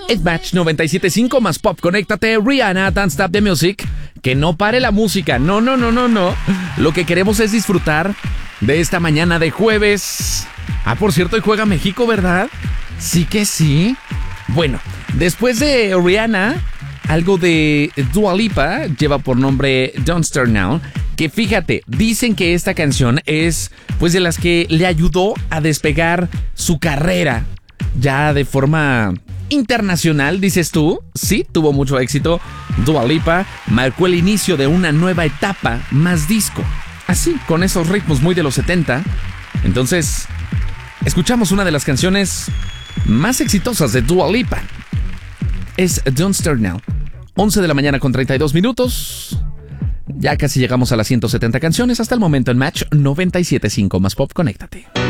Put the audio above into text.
Es Match 97.5 más pop. Conéctate, Rihanna, Don't Stop the Music. Que no pare la música. No. Lo que queremos es disfrutar de esta mañana de jueves. Por cierto, hoy juega México, ¿verdad? Sí que sí. Bueno, después de Rihanna, algo de Dua Lipa lleva por nombre Don't Start Now. Que fíjate, dicen que esta canción es pues de las que le ayudó a despegar su carrera ya de forma internacional, dices tú. Sí, tuvo mucho éxito. Dua Lipa marcó el inicio de una nueva etapa más disco. Así, con esos ritmos muy de los 70. Entonces, escuchamos una de las canciones más exitosas de Dua Lipa. Es Don't Start Now. 11 de la mañana con 32 minutos. Ya casi llegamos a las 170 canciones hasta el momento en Match 97.5 más pop. Conéctate.